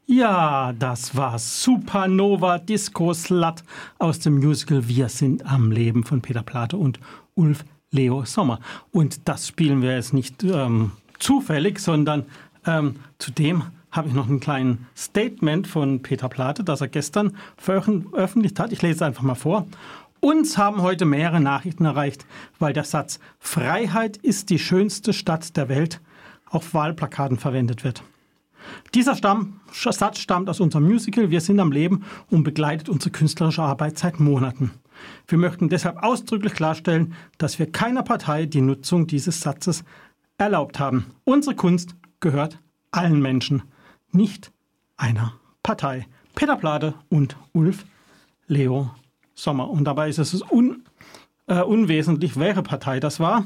Ja, das war Supernova Disco Slut aus dem Musical Wir sind am Leben von Peter Plate und Ulf Leo Sommer. Und das spielen wir jetzt nicht zufällig, sondern zudem habe ich noch ein kleines Statement von Peter Plate, das er gestern veröffentlicht hat. Ich lese es einfach mal vor. Uns haben heute mehrere Nachrichten erreicht, weil der Satz "Freiheit ist die schönste Stadt der Welt" auf Wahlplakaten verwendet wird. Dieser Satz stammt aus unserem Musical Wir sind am Leben und begleitet unsere künstlerische Arbeit seit Monaten. Wir möchten deshalb ausdrücklich klarstellen, dass wir keiner Partei die Nutzung dieses Satzes erlaubt haben. Unsere Kunst gehört allen Menschen, nicht einer Partei. Peter Plate und Ulf Leo Sommer. Und dabei ist es unwesentlich, welche Partei das war,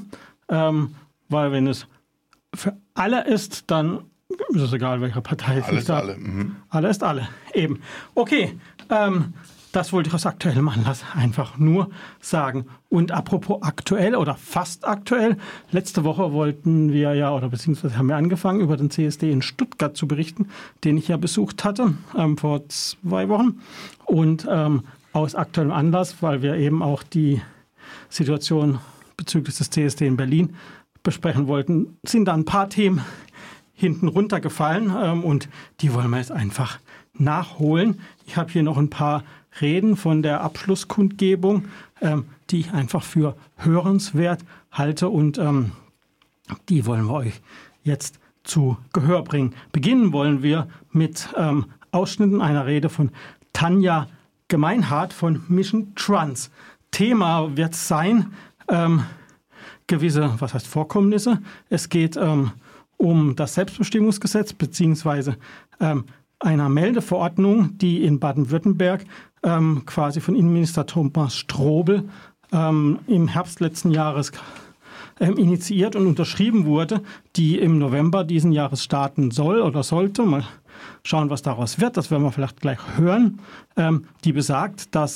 weil wenn es für alle ist, dann ist es egal, welche Partei es ist. Alle. Alle ist alle, eben. Okay, das wollte ich aus aktuellem Anlass einfach nur sagen. Und apropos aktuell oder fast aktuell, letzte Woche wollten wir ja, oder beziehungsweise haben wir angefangen, über den CSD in Stuttgart zu berichten, den ich ja besucht hatte vor 2 Wochen. Und aus aktuellem Anlass, weil wir eben auch die Situation bezüglich des CSD in Berlin besprechen wollten, sind da ein paar Themen hinten runtergefallen und die wollen wir jetzt einfach nachholen. Ich habe hier noch ein paar Reden von der Abschlusskundgebung, die ich einfach für hörenswert halte und die wollen wir euch jetzt zu Gehör bringen. Beginnen wollen wir mit Ausschnitten einer Rede von Tanja Gemeinhardt von Mission Trans. Thema wird sein gewisse, Vorkommnisse. Es geht um das Selbstbestimmungsgesetz beziehungsweise einer Meldeverordnung, die in Baden-Württemberg quasi von Innenminister Thomas Strobel im Herbst letzten Jahres initiiert und unterschrieben wurde, die im November diesen Jahres starten soll oder sollte. Mal schauen, was daraus wird. Das werden wir vielleicht gleich hören. Die besagt, dass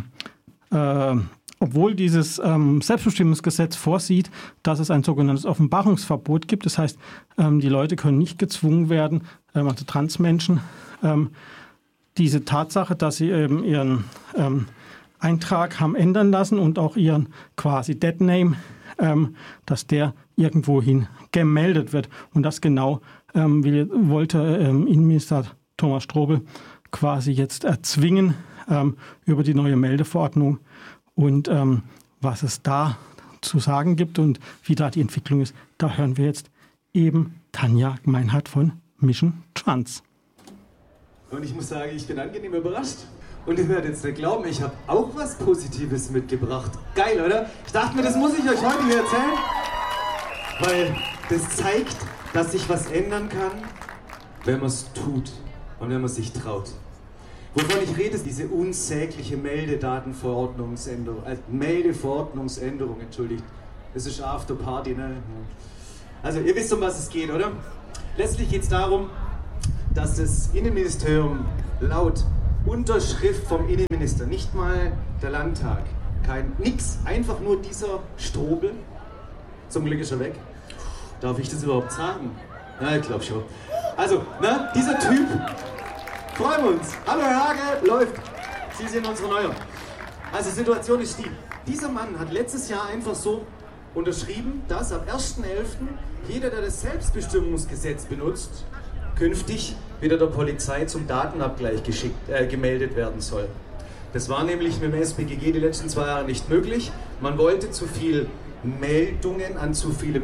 obwohl dieses Selbstbestimmungsgesetz vorsieht, dass es ein sogenanntes Offenbarungsverbot gibt. Das heißt, die Leute können nicht gezwungen werden, also Transmenschen, diese Tatsache, dass sie eben ihren Eintrag haben ändern lassen und auch ihren quasi Deadname, dass der irgendwohin gemeldet wird. Und das genau wollte Innenminister Thomas Strobel quasi jetzt erzwingen über die neue Meldeverordnung. Und was es da zu sagen gibt und wie da die Entwicklung ist, da hören wir jetzt eben Tanja Gemeinhardt von Mission Trans. Und ich muss sagen, ich bin angenehm überrascht. Und ihr werdet jetzt nicht glauben, ich habe auch was Positives mitgebracht. Geil, oder? Ich dachte mir, das muss ich euch heute hier erzählen. Weil das zeigt, dass sich was ändern kann, wenn man es tut und wenn man sich traut. Wovon ich rede, ist diese unsägliche Meldedatenverordnungsänderung. Meldeverordnungsänderung, entschuldigt. Das ist Afterparty, ne? Also ihr wisst, um was es geht, oder? Letztlich geht es darum, dass das Innenministerium laut Unterschrift vom Innenminister, nicht mal der Landtag, nix, einfach nur dieser Strobel, zum Glück ist er weg. Darf ich das überhaupt sagen? Ja, ich glaube schon. Also, ne, dieser Typ, freuen wir uns. Hallo Herr Hage, läuft. Sie sind unsere Neue. Also, Situation ist die. Dieser Mann hat letztes Jahr einfach so unterschrieben, dass ab 1.11. jeder, der das Selbstbestimmungsgesetz benutzt, künftig wieder der Polizei zum Datenabgleich gemeldet werden soll. Das war nämlich mit dem SpGG die letzten 2 Jahre nicht möglich. Man wollte zu viel Meldungen an zu viele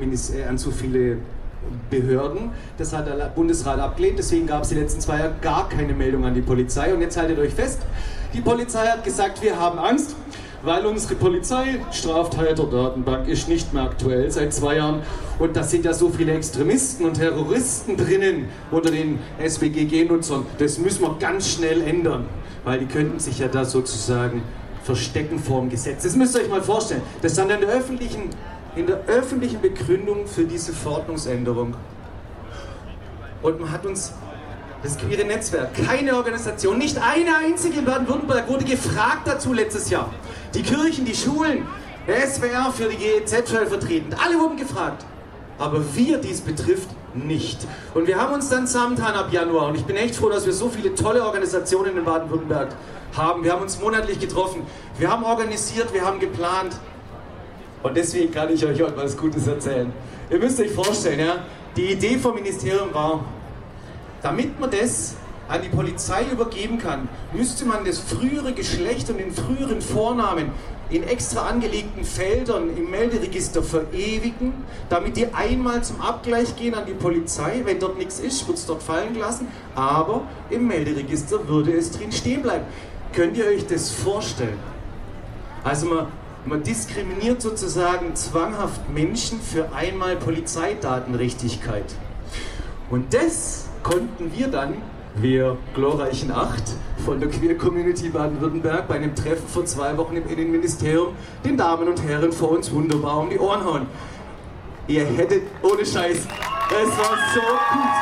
Behörden. Das hat der Bundesrat abgelehnt, deswegen gab es die letzten 2 Jahre gar keine Meldung an die Polizei. Und jetzt haltet euch fest, die Polizei hat gesagt, wir haben Angst, weil unsere Polizei-Straftäter-Datenbank ist nicht mehr aktuell seit 2 Jahren. Und da sind ja so viele Extremisten und Terroristen drinnen unter den SpGG-Nutzern. Das müssen wir ganz schnell ändern, weil die könnten sich ja da sozusagen verstecken vor dem Gesetz. Das müsst ihr euch mal vorstellen. Das stand in der öffentlichen Begründung für diese Verordnungsänderung. Und man hat uns das queere Netzwerk, keine Organisation, nicht eine einzige in Baden-Württemberg wurde gefragt dazu letztes Jahr. Die Kirchen, die Schulen, der SWR für die GEZ stellvertretend, alle wurden gefragt. Aber wir, dies betrifft, nicht. Und wir haben uns dann zusammengetan ab Januar und ich bin echt froh, dass wir so viele tolle Organisationen in Baden-Württemberg haben. Wir haben uns monatlich getroffen, wir haben organisiert, wir haben geplant und deswegen kann ich euch heute was Gutes erzählen. Ihr müsst euch vorstellen, ja, die Idee vom Ministerium war, damit man das an die Polizei übergeben kann, müsste man das frühere Geschlecht und den früheren Vornamen in extra angelegten Feldern im Melderegister verewigen, damit die einmal zum Abgleich gehen an die Polizei. Wenn dort nichts ist, wird es dort fallen gelassen, aber im Melderegister würde es drin stehen bleiben. Könnt ihr euch das vorstellen? Also man diskriminiert sozusagen zwanghaft Menschen für einmal Polizeidatenrichtigkeit. Und das konnten wir dann, wir glorreichen 8 von der Queer Community Baden-Württemberg, bei einem Treffen vor 2 Wochen im Innenministerium den Damen und Herren vor uns wunderbar um die Ohren hauen. Ihr hättet, ohne Scheiß, es war so gut.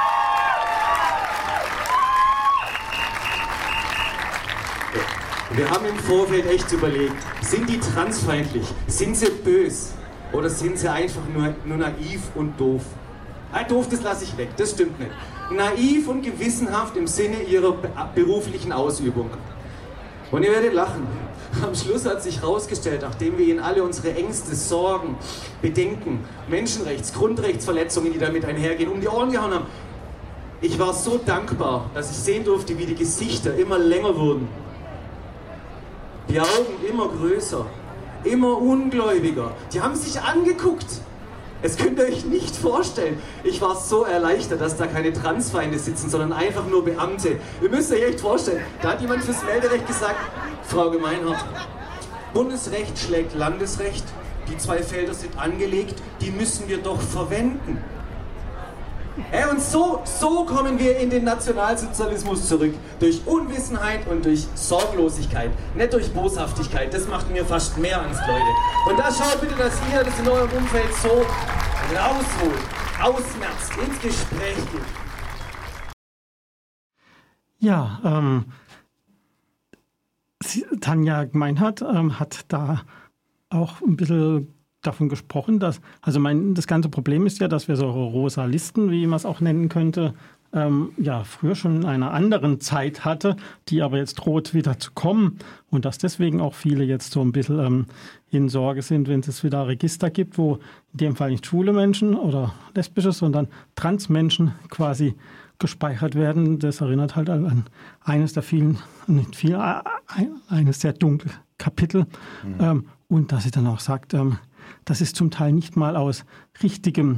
Wir haben im Vorfeld echt überlegt, sind die transfeindlich, sind sie böse oder sind sie einfach nur naiv und doof? Doof, das lasse ich weg, das stimmt nicht. Naiv und gewissenhaft im Sinne ihrer beruflichen Ausübung. Und ihr werdet lachen. Am Schluss hat sich herausgestellt, nachdem wir ihnen alle unsere Ängste, Sorgen, Bedenken, Grundrechtsverletzungen, die damit einhergehen, um die Ohren gehauen haben. Ich war so dankbar, dass ich sehen durfte, wie die Gesichter immer länger wurden. Die Augen immer größer, immer ungläubiger. Die haben sich angeguckt. Das könnt ihr euch nicht vorstellen. Ich war so erleichtert, dass da keine Transfeinde sitzen, sondern einfach nur Beamte. Ihr müsst euch echt vorstellen, da hat jemand fürs Melderecht gesagt, Frau Gemeinhardt, Bundesrecht schlägt Landesrecht, die 2 Felder sind angelegt, die müssen wir doch verwenden. Und so kommen wir in den Nationalsozialismus zurück. Durch Unwissenheit und durch Sorglosigkeit, nicht durch Boshaftigkeit. Das macht mir fast mehr Angst, Leute. Und da schaut bitte, dass ihr das in eurem Umfeld so rausholt, ausmerzt, ins Gespräch geht. Ja, Tanja Gemeinhardt hat da auch ein bisschen davon gesprochen, dass, also das ganze Problem ist ja, dass wir so rosa Listen, wie man es auch nennen könnte, früher schon in einer anderen Zeit hatte, die aber jetzt droht wieder zu kommen und dass deswegen auch viele jetzt so ein bisschen in Sorge sind, wenn es wieder Register gibt, wo in dem Fall nicht schwule Menschen oder lesbische, sondern Transmenschen quasi gespeichert werden. Das erinnert halt an eines der vielen, nicht viel, eines sehr dunkle Kapitel. Und dass sie dann auch sagt, das ist zum Teil nicht mal aus richtigem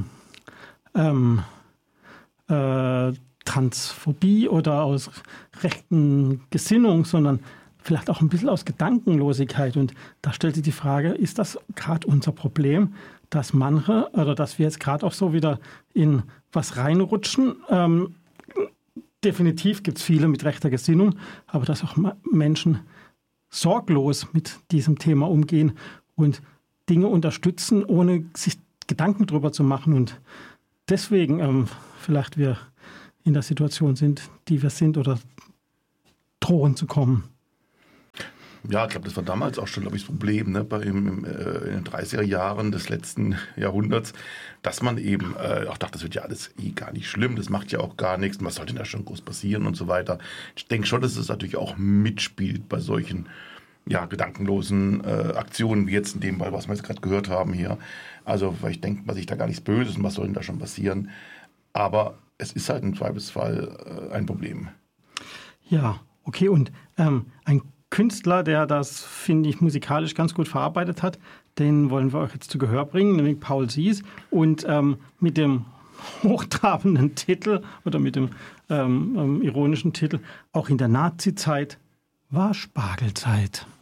Transphobie oder aus rechten Gesinnung, sondern vielleicht auch ein bisschen aus Gedankenlosigkeit. Und da stellt sich die Frage, ist das gerade unser Problem, dass manche, oder dass wir jetzt gerade auch so wieder in was reinrutschen? Definitiv gibt es viele mit rechter Gesinnung, aber dass auch Menschen sorglos mit diesem Thema umgehen und Dinge unterstützen, ohne sich Gedanken drüber zu machen. Und deswegen vielleicht wir in der Situation sind, die wir sind oder drohen zu kommen. Ja, ich glaube, das war damals auch schon, glaube ich, das Problem, ne, in den 30er Jahren des letzten Jahrhunderts, dass man eben auch dachte, das wird ja alles gar nicht schlimm, das macht ja auch gar nichts, was soll denn da schon groß passieren und so weiter. Ich denke schon, dass es natürlich auch mitspielt bei solchen gedankenlosen Aktionen, wie jetzt in dem Fall, was wir jetzt gerade gehört haben hier. Also, weil ich denke, man sich da gar nichts Böses und was soll denn da schon passieren. Aber es ist halt im Zweifelsfall ein Problem. Ja, okay. Und ein Künstler, der das, finde ich, musikalisch ganz gut verarbeitet hat, den wollen wir euch jetzt zu Gehör bringen, nämlich Paul Sies. Und mit dem hochtrabenden Titel oder mit dem ironischen Titel, auch in der Nazi-Zeit war Spargelzeit.